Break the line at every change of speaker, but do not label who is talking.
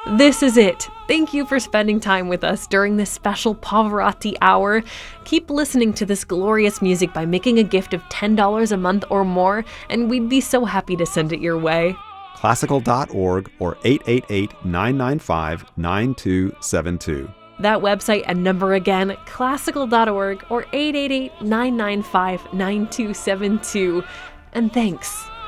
This is it. Thank you for spending time with us during this special Pavarotti hour. Keep listening to this glorious music by making a gift of $10 a month or more, and we'd be so happy to send it your way.
Classical.org or 888-995-9272.
That website and number again, classical.org or 888-995-9272. And thanks.